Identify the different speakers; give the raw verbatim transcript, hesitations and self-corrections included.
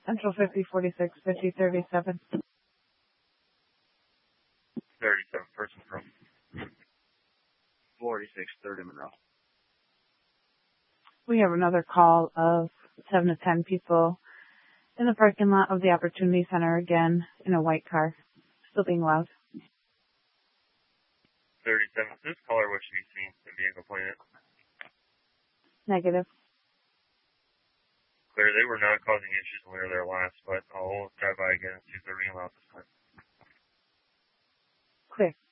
Speaker 1: Central fifty forty-six, fifty thirty-seven.
Speaker 2: thirty-seven, person from
Speaker 3: forty-six, thirty Monroe.
Speaker 1: We have another call of seven to ten people in the parking lot of the Opportunity Center again in a white car. Still being loud.
Speaker 2: thirty-seven, is this caller what should be seen the vehicle plated?
Speaker 1: Negative.
Speaker 2: Clear, they were not causing issues when we were there last, but I'll drive by again and see if they're being allowed this time.
Speaker 1: Clear.